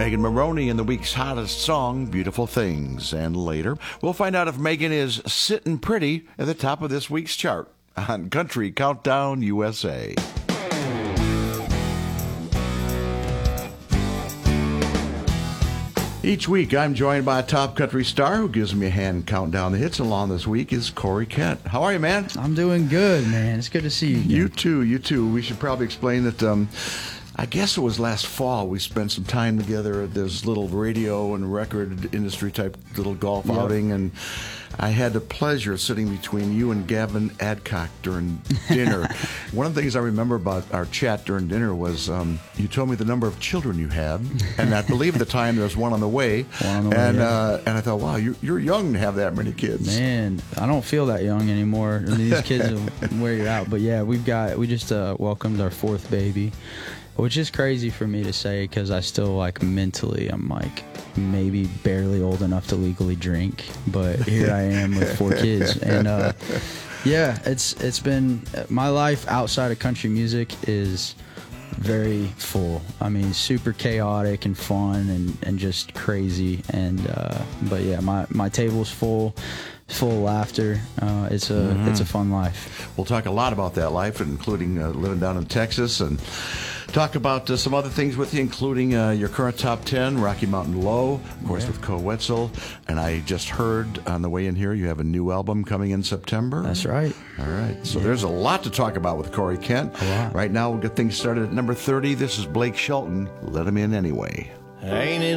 Megan Maroney in the week's hottest song, Beautiful Things. And later, we'll find out if Megan is sitting pretty at the top of this week's chart on Country Countdown USA. Each week, I'm joined by a top country star who gives me a hand count down the hits. Along this week is Corey Kent. How are you, man? I'm doing good, man. It's good to see you again. You too. We should probably explain that, I guess it was last fall, we spent some time together at this little radio and record industry type little golf outing, and I had the pleasure of sitting between you and Gavin Adcock during dinner. One of the things I remember about our chat during dinner was you told me the number of children you had, and I believe at the time there was one on the way. And I thought, wow, you're young to have that many kids. Man, I don't feel that young anymore. These kids will wear you out. But yeah, we just welcomed our fourth baby, which is crazy for me to say because I still mentally I'm maybe barely old enough to legally drink, but here I am with 4 kids. And yeah, it's been, my life outside of country music is very full. I mean, super chaotic and fun and just crazy. And but yeah, my table's full of laughter. It's a fun life. We'll talk a lot about that life, including living down in Texas, and talk about some other things with you, including your current top 10, Rocky Mountain Low, of course, with Co Wetzel. And I just heard on the way in here you have a new album coming in September. That's right. All right. So there's a lot to talk about with Corey Kent. A lot. Right now, we'll get things started at number 30. This is Blake Shelton. Let him in anyway. Ain't it